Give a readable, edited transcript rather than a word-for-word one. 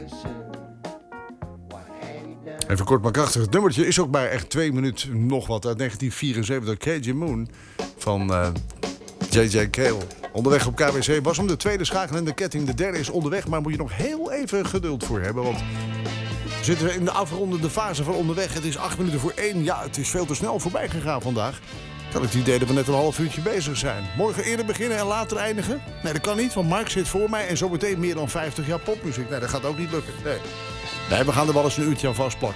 Even kort maar krachtig. Het nummertje is ook maar echt 2 minuten nog wat uit 1974. KJ Moon van J.J. Cale. Onderweg op KWC was om de tweede schakel in de ketting. De derde is onderweg, maar moet je nog heel even geduld voor hebben. Want we zitten in de afrondende fase van onderweg. Het is 8 minuten voor 1. Ja, het is veel te snel voorbij gegaan vandaag. Ik had het idee dat we net een half uurtje bezig zijn. Morgen eerder beginnen en later eindigen? Nee, dat kan niet, want Mark zit voor mij en zometeen meer dan 50 jaar popmuziek. Nee, dat gaat ook niet lukken. Nee, we gaan er wel eens een uurtje aan vastplakken.